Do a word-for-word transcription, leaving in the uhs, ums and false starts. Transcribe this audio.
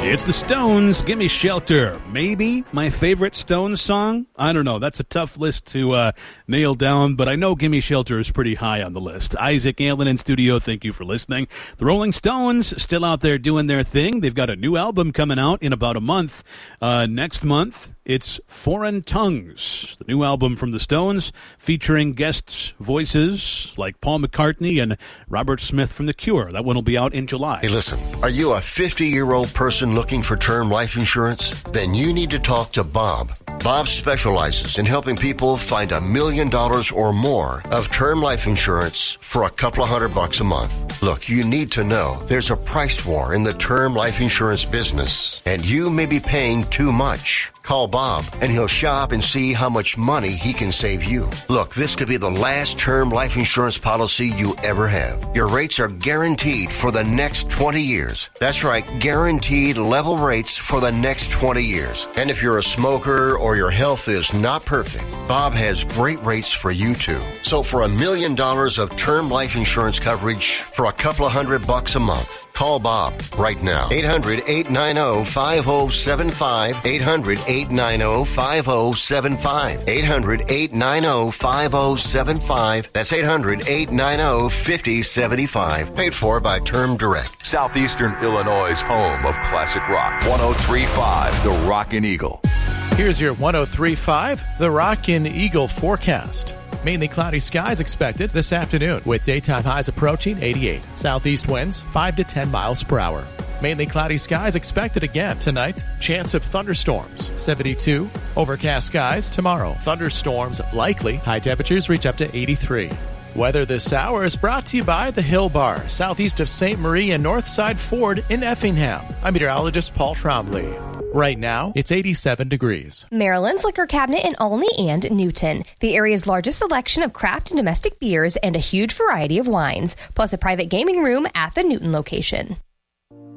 It's the Stones, Gimme Shelter. Maybe my favorite Stones song? I don't know. That's a tough list to uh, nail down, but I know Gimme Shelter is pretty high on the list. Isaac Allen in studio, thank you for listening. The Rolling Stones still out there doing their thing. They've got a new album coming out in about a month. Uh, next month, it's Foreign Tongues, the new album from the Stones, featuring guest voices like Paul McCartney and Robert Smith from The Cure. That one will be out in July. Hey, listen, are you a fifty-year-old person looking for term life insurance? Then you need to talk to Bob. Bob specializes in helping people find a million dollars or more of term life insurance for a couple of hundred bucks a month. Look, you need to know there's a price war in the term life insurance business, and you may be paying too much. Call Bob, and he'll shop and see how much money he can save you. Look, this could be the last term life insurance policy you ever have. Your rates are guaranteed for the next twenty years. That's right, guaranteed level rates for the next twenty years. And if you're a smoker or your health is not perfect, Bob has great rates for you too. So for a million dollars of term life insurance coverage for a couple of hundred bucks a month, call Bob right now. eight hundred, eight nine zero, five zero seven five. eight hundred, eight nine zero, five zero seven five. eight hundred, eight nine zero, five zero seven five. That's eight hundred, eight nine zero, five zero seven five. Paid for by Term Direct. Southeastern Illinois' home of classic rock. one oh three point five, The Rockin' Eagle. Here's your one oh three point five, The Rockin' Eagle forecast. Mainly cloudy skies expected this afternoon with daytime highs approaching eighty-eight. Southeast winds five to ten miles per hour. Mainly cloudy skies expected again tonight. Chance of thunderstorms, seventy-two. Overcast skies tomorrow. Thunderstorms likely. High temperatures reach up to eighty-three. Weather this hour is brought to you by the Hill Bar, southeast of Saint Marie and Northside Ford in Effingham. I'm meteorologist Paul Trombley. Right now, it's eighty-seven degrees. Maryland's Liquor Cabinet in Olney and Newton. The area's largest selection of craft and domestic beers and a huge variety of wines, plus a private gaming room at the Newton location.